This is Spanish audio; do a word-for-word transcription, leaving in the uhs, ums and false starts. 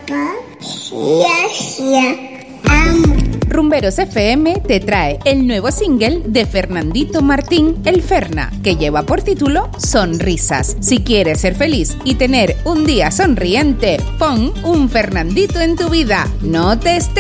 papá. Gracias. Amo. Rumberos F M te trae el nuevo single de Fernandito Martín, El Ferna, que lleva por título Sonrisas. Si quieres ser feliz y tener un día sonriente, pon un Fernandito en tu vida. No te estés